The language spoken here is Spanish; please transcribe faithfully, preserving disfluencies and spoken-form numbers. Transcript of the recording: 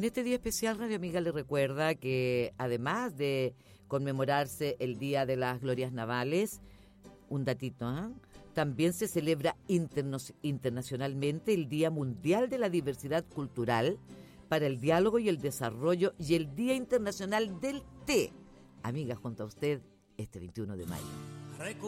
este día especial, Radio Amiga le recuerda que además de conmemorarse el Día de las Glorias Navales, un datito, ¿eh? También se celebra interno- internacionalmente el Día Mundial de la Diversidad Cultural para el Diálogo y el Desarrollo y el Día Internacional del Té. Amiga, junto a usted, este veintiuno de mayo.